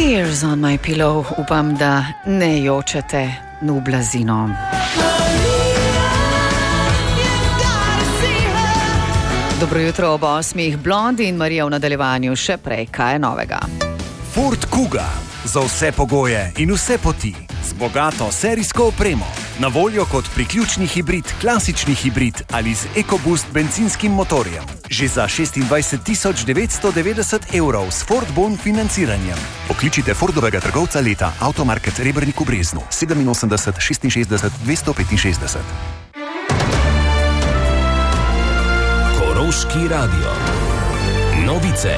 Tears on my pillow, upam, da ne jočete v blazino. Dobro jutro ob 8. Blondi in Marija v nadaljevanju. Še prej, kaj je novega? Ford Kuga. Za vse pogoje in vse poti. Z bogato serijsko opremo. Na voljo kot priključni hibrid, klasični hibrid ali z EcoBoost bencinskim motorjem. Že za 26.990 evrov s Ford Bon financiranjem. Pokličite Fordovega trgovca leta Automarket Rebernik v Breznu 87 66 265. Koroški radio. Novice.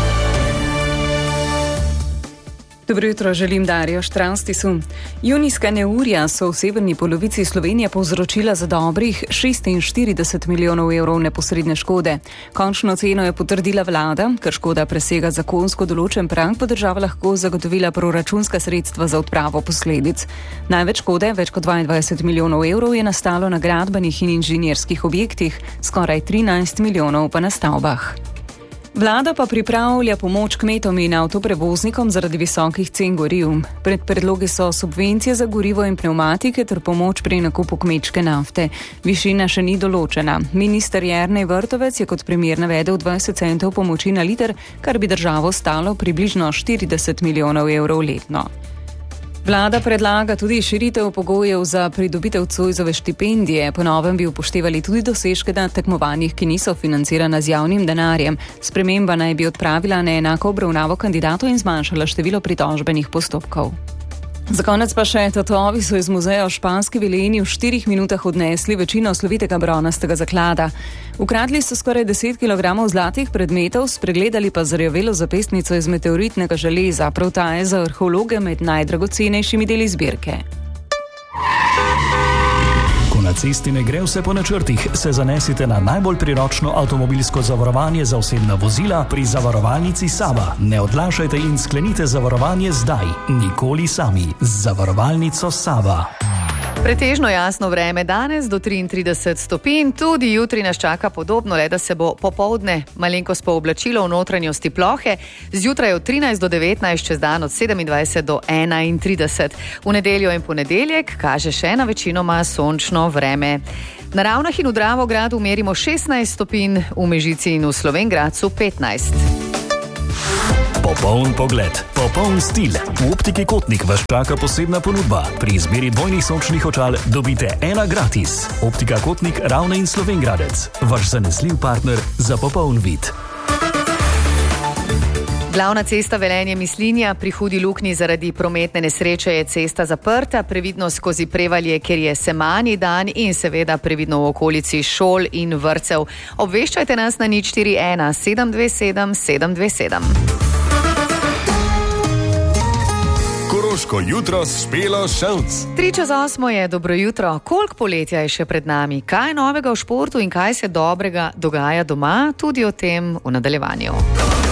Dobro jutro, želim Darjo Štranstisu. Junijska neurja so v severni polovici Slovenije povzročila za dobrih 46 milijonov evrov neposredne škode. Končno ceno je potrdila vlada, ker škoda presega zakonsko določen prag, pa država lahko zagotovila proračunska sredstva za odpravo posledic. Največ škode, več kot 22 milijonov evrov, je nastalo na gradbenih in inženirskih objektih, skoraj 13 milijonov pa na stavbah. Vlada pa pripravlja pomoč kmetom in avtoprevoznikom zaradi visokih cen goriv. Predlogi so subvencije za gorivo in pnevmatike ter pomoč pri nakupu kmečke nafte. Višina še ni določena. Minister Jernej Vrtovec je kot primer navedel 20 centov pomoči na liter, kar bi državo stalo približno 40 milijonov evrov letno. Vlada predlaga tudi širitev pogojev za pridobitev Zoisove štipendije. Po novem bi upoštevali tudi dosežke na tekmovanjih, ki niso financirana z javnim denarjem. Sprememba naj bi odpravila neenako obravnavo kandidatov in zmanjšala število pritožbenih postopkov. Za konec pa še tatovi so iz muzeja v Španski Vileni v 4 minutah odnesli večino slovitega bronastega zaklada. Ukradli so skoraj 10 kg zlatih predmetov, spregledali pa zarjavelo zapestnico iz meteoritnega železa. Prav ta je za arheologe med najdragocenejšimi deli zbirke. Na cesti ne gre vse po načrtih, se zanesite na najbolj priročno avtomobilsko zavarovanje za osebna vozila pri zavarovalnici Sava. Ne odlašajte in sklenite zavarovanje zdaj. Nikoli sami. Z zavarovalnico Sava. Pretežno jasno vreme danes do 33 stopinj, tudi jutri nas čaka podobno, le da se bo popoldne malenkost pooblačilo v notranjosti plohe, zjutraj od 13 do 19, čez dan od 27 do 31. V nedeljo in ponedeljek kaže še na večinoma sončno vreme. Na Ravnah in v Dravogradu merimo 16 stopinj, v Mežici in v Slovenj Gradcu 15. Popoln pogled, popoln stil. V Optiki Kotnik vas čaka posebna ponudba. Pri izbiri dvojnih sončnih očal dobite ena gratis. Optika Kotnik, Ravne in Slovenj Gradec. Vaš zanesljiv partner za popoln vid. Glavna cesta Velenje-Mislinja, pri Hudi Luknji zaradi prometne nesreče je cesta zaprta, previdno skozi Prevalje, ker je semanji dan in seveda previdno v okolici šol in vrtcev. Obveščajte nas na 041 727 727. Koroško jutro s Špelo Ševc. 7:03 je, dobro jutro. Koliko poletja je še pred nami? Kaj je novega v športu in kaj se dobrega dogaja doma? Tudi o tem v nadaljevanju.